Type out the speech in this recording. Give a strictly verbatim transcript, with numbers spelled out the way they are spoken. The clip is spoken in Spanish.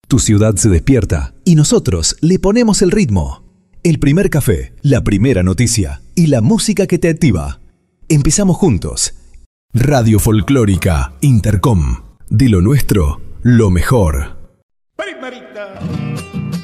Tu ciudad se despierta y nosotros le ponemos el ritmo. El primer café, la primera noticia y la música que te activa. Empezamos juntos. Radio Folclórica Intercom. De lo nuestro, lo mejor.